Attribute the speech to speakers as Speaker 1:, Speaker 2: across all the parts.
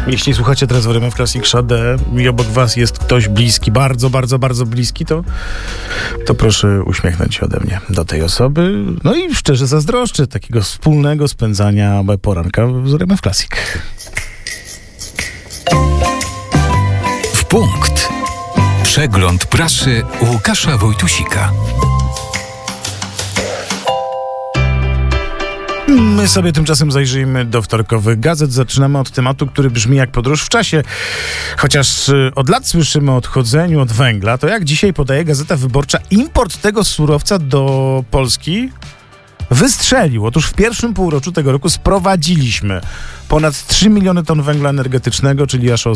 Speaker 1: Jeśli słuchacie teraz w RMF Classic Shade i obok was jest ktoś bliski, bardzo, bardzo, bardzo bliski, to proszę uśmiechnąć się ode mnie do tej osoby. No i szczerze zazdroszczę takiego wspólnego spędzania poranka z RMF Classic.
Speaker 2: W punkt. Przegląd prasy Łukasza Wojtusika.
Speaker 1: My sobie tymczasem zajrzyjmy do wtorkowych gazet. Zaczynamy od tematu, który brzmi jak podróż w czasie. Chociaż od lat słyszymy o odchodzeniu od węgla, to jak dzisiaj podaje Gazeta Wyborcza, import tego surowca do Polski wystrzelił. Otóż w pierwszym półroczu tego roku sprowadziliśmy ponad 3 miliony ton węgla energetycznego, czyli aż o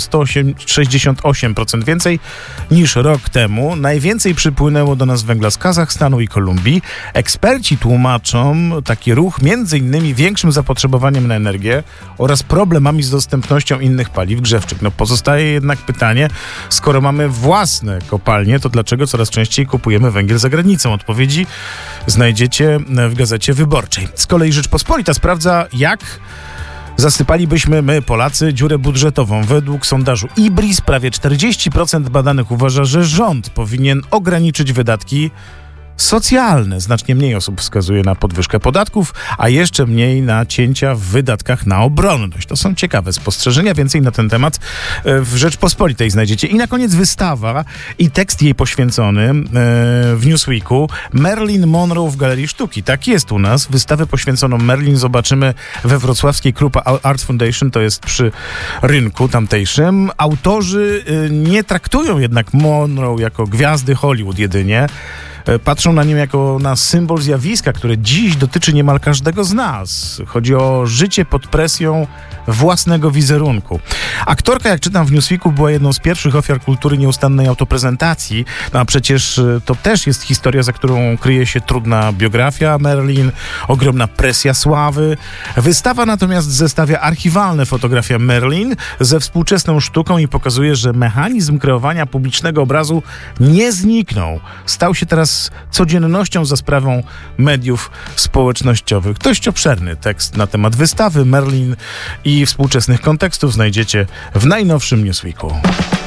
Speaker 1: 168% więcej niż rok temu. Najwięcej przypłynęło do nas węgla z Kazachstanu i Kolumbii. Eksperci tłumaczą taki ruch między innymi większym zapotrzebowaniem na energię oraz problemami z dostępnością innych paliw grzewczych. No pozostaje jednak pytanie, skoro mamy własne kopalnie, to dlaczego coraz częściej kupujemy węgiel za granicą? Odpowiedzi znajdziecie w Gazecie Wyborczej. Z kolei Rzeczpospolita sprawdza, jak zasypalibyśmy my, Polacy, dziurę budżetową. Według sondażu IBRIS prawie 40% badanych uważa, że rząd powinien ograniczyć wydatki socjalne. Znacznie mniej osób wskazuje na podwyżkę podatków, a jeszcze mniej na cięcia w wydatkach na obronność. To są ciekawe spostrzeżenia. Więcej na ten temat w Rzeczpospolitej znajdziecie. I na koniec wystawa i tekst jej poświęcony w Newsweeku. Marilyn Monroe w Galerii Sztuki. Tak jest u nas. Wystawę poświęconą Marilyn zobaczymy we wrocławskiej Krupa Art Foundation. To jest przy rynku tamtejszym. Autorzy nie traktują jednak Monroe jako gwiazdy Hollywood jedynie. Patrzą na nią jako na symbol zjawiska, które dziś dotyczy niemal każdego z nas. Chodzi o życie pod presją własnego wizerunku. Aktorka, jak czytam w Newsweeku, była jedną z pierwszych ofiar kultury nieustannej autoprezentacji. No a przecież to też jest historia, za którą kryje się trudna biografia Marilyn, ogromna presja sławy. Wystawa natomiast zestawia archiwalne fotografie Marilyn ze współczesną sztuką i pokazuje, że mechanizm kreowania publicznego obrazu nie zniknął. Stał się teraz codziennością za sprawą mediów społecznościowych. Dość obszerny tekst na temat wystawy Marilyn i współczesnych kontekstów znajdziecie w najnowszym Newsweeku.